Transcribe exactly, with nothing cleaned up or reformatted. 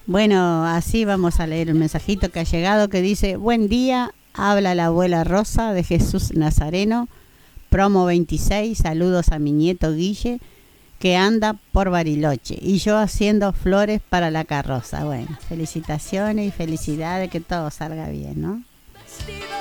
Bueno, así vamos a leer un mensajito que ha llegado que dice: buen día, habla la abuela Rosa de Jesús Nazareno, promo veintiséis, saludos a mi nieto Guille, que anda por Bariloche, y yo haciendo flores para la carroza. Bueno, felicitaciones y felicidades, que todo salga bien, ¿no?